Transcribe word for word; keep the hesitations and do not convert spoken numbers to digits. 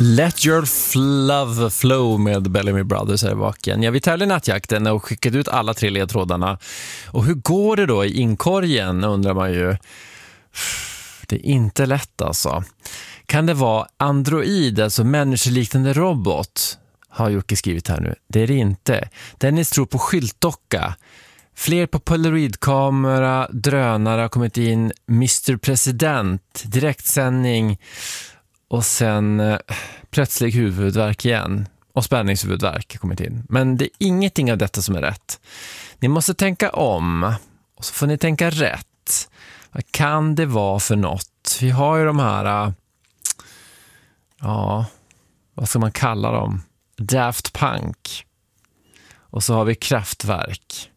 Let your love flow med Bellamy Brothers här i baken. Ja, vi tävlar i nattjakten och skickade ut alla tre ledtrådarna. Och hur går det då i inkorgen, undrar man ju. Det är inte lätt alltså. Kan det vara android, alltså människoliknande robot? Har Jocke skrivit här nu. Det är det inte. Dennis tror på skyltdocka. Fler på polaroidkamera, drönare har kommit in. mister President, direktsändning. Och sen eh, plötslig huvudvärk igen. Och spänningshuvudvärk har kommit in. Men det är ingenting av detta som är rätt. Ni måste tänka om. Och så får ni tänka rätt. Vad kan det vara för något? Vi har ju de här... Ja, vad ska man kalla dem? Daft Punk. Och så har vi Kraftwerk.